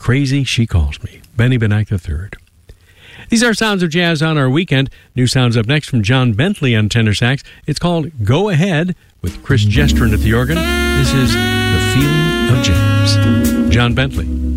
Crazy She Calls Me, Benny Benack III. These are Sounds of Jazz on our weekend. New sounds up next from John Bentley on tenor sax. It's called Go Ahead with Chris Gestrin at the organ. This is The Feeling of Jazz. John Bentley.